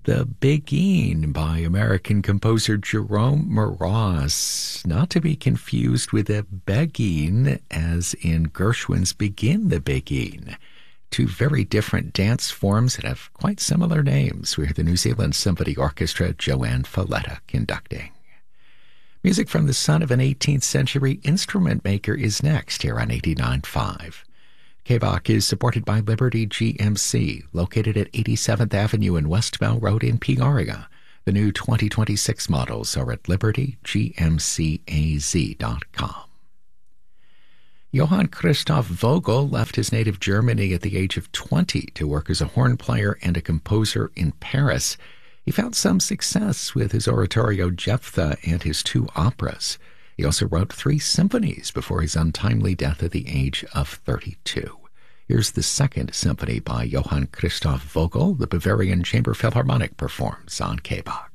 The Beguine by American composer Jerome Moross, not to be confused with a Beguine, as in Gershwin's Begin the Beguine. Two very different dance forms that have quite similar names. We hear the New Zealand Symphony Orchestra, Joanne Falletta conducting. Music from the son of an 18th century instrument maker is next here on 89.5. KBOC is supported by Liberty GMC, located at 87th Avenue and West Bell Road in Peoria. The new 2026 models are at libertygmcaz.com. Johann Christoph Vogel left his native Germany at the age of 20 to work as a horn player and a composer in Paris. He found some success with his oratorio Jephthah and his 2 operas. He also wrote 3 symphonies before his untimely death at the age of 32. Here's the 2nd symphony by Johann Christoph Vogel. The Bavarian Chamber Philharmonic performs on KBOC.